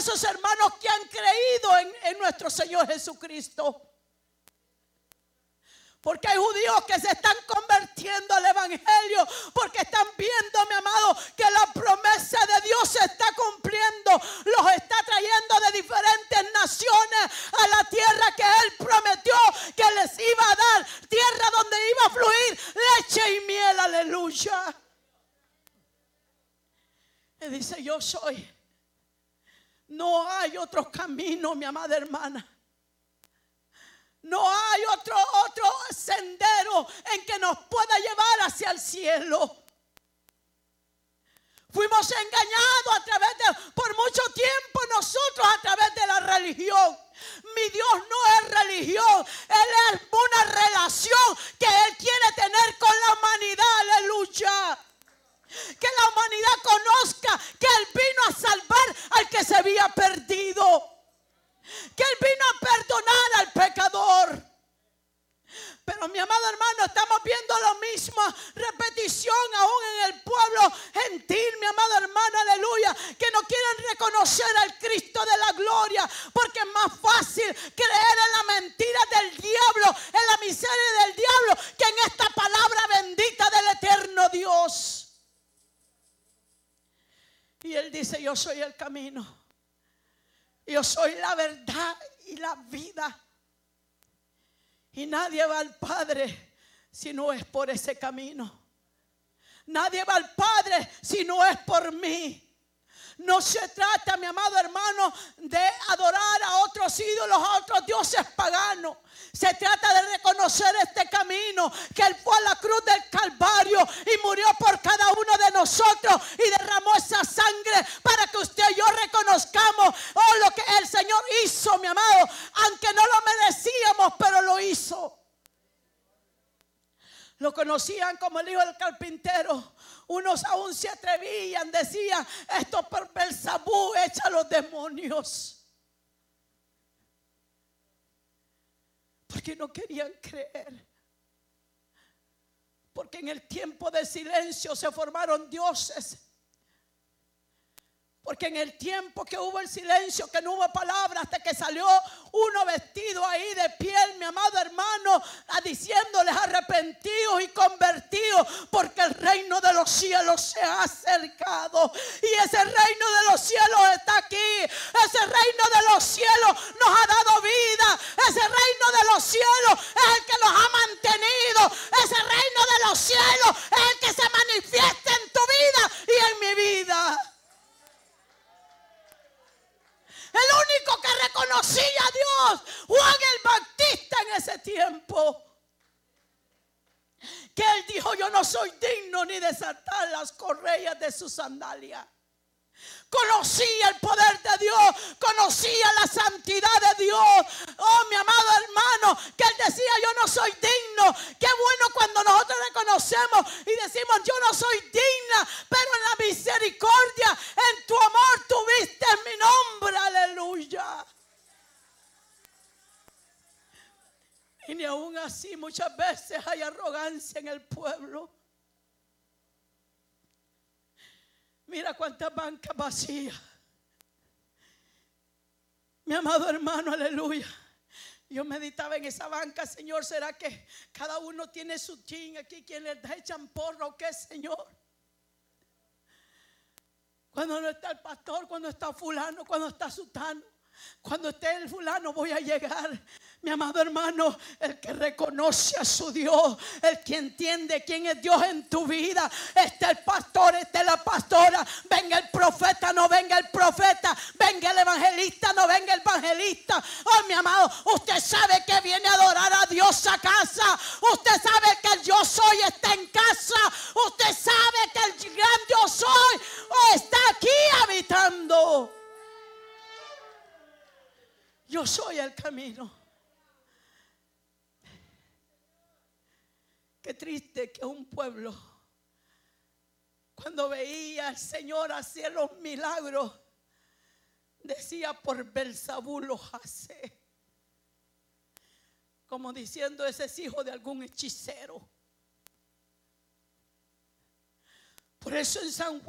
esos hermanos que han creído en nuestro Señor Jesucristo. Porque hay judíos que se están convirtiendo al evangelio, porque están viendo, mi amado, que la promesa de Dios se está cumpliendo. Los está trayendo de diferentes naciones a la tierra que Él prometió que les iba a dar. Tierra donde iba a fluir leche y miel, aleluya. Y dice, yo soy. No hay otro camino, mi amada hermana. No hay otro sendero en que nos pueda llevar hacia el cielo. Fuimos engañados por mucho tiempo nosotros a través de la religión. Mi Dios no es religión, Él es una relación que Él quiere tener con la humanidad, aleluya. Que la humanidad conozca que Él vino a salvar al que se había perdido. Que Él vino a perdonar al pecador. Pero mi amado hermano, estamos viendo la misma repetición aún en el pueblo gentil, mi amado hermano, aleluya, que no quieren reconocer al Cristo de la gloria, porque es más fácil creer en la mentira del diablo, en la miseria del diablo, que en esta palabra bendita del eterno Dios. Y Él dice, yo soy el camino. Yo soy la verdad y la vida. Y nadie va al Padre si no es por ese camino. Nadie va al Padre si no es por mí. No se trata, mi amado hermano, de adorar a otros ídolos, a otros dioses paganos. Se trata de reconocer este camino, que Él fue a la cruz del Calvario y murió por cada uno de nosotros y derramó esa sangre para que usted y yo reconozcamos lo que el Señor hizo, mi amado, aunque no lo merecíamos, pero lo hizo. Lo conocían como el hijo del carpintero. Unos aún se atrevían, decían, esto por Belzabú echa a los demonios. Porque no querían creer. Porque en el tiempo de silencio se formaron dioses. Porque en el tiempo que hubo el silencio, que no hubo palabra, hasta que salió uno vestido ahí de piel, mi amado hermano, diciéndoles arrepentidos y convertidos, porque el reino de los cielos se ha acercado. Y ese reino de los cielos está aquí. Ese reino de los cielos nos ha dado vida. Ese reino de los cielos es el que los ha mantenido. Ese reino de los cielos es el que se manifiesta en tu vida y en mi vida. El único que reconocía a Dios, Juan el Bautista, en ese tiempo. Que él dijo, yo no soy digno ni desatar las correas de su sandalia. Conocía el poder de Dios, conocía la santidad de Dios. Oh, mi amado hermano, que él decía, yo no soy digno. Qué bueno cuando nosotros reconocemos y decimos, yo no soy digna, pero en la misericordia, en tu amor tuviste mi nombre, aleluya. Y ni aún así muchas veces hay arrogancia en el pueblo. Mira cuántas bancas vacías. Mi amado hermano, aleluya. Yo meditaba en esa banca, Señor, ¿será que cada uno tiene su chin aquí? ¿Quién les echan porro o qué, Señor? Cuando no está el pastor, cuando está fulano, cuando está sutano. Cuando esté el fulano voy a llegar. Mi amado hermano, el que reconoce a su Dios, el que entiende quién es Dios en tu vida. Está el pastor, está la pastora. Venga el profeta, no venga el profeta. Venga el evangelista, no venga el evangelista. Oh, mi amado, usted sabe que viene a adorar a Dios a casa. Usted sabe que el yo soy está en casa. Usted sabe que el gran yo soy está aquí habitando. Yo soy el camino. Qué triste que un pueblo, cuando veía al Señor hacer los milagros, decía, por Belzabú los hace. Como diciendo, ese es hijo de algún hechicero. Por eso en San Juan